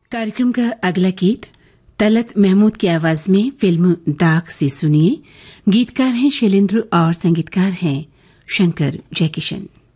कार्यक्रम का अगला गीत तलत महमूद की आवाज में फिल्म दाग से सुनिए। गीतकार हैं शैलेंद्र और संगीतकार हैं शंकर जयकिशन।